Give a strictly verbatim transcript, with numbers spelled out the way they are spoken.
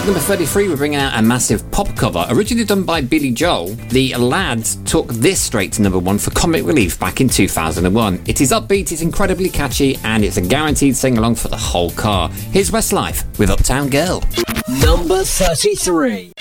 At number thirty-three, we're bringing out a massive pop cover. Originally done by Billy Joel, the Lads took this straight to number one for Comic Relief back in two thousand one. It is upbeat, it's incredibly catchy, and it's a guaranteed sing-along for the whole car. Here's Westlife with Uptown Girl. Number thirty-three.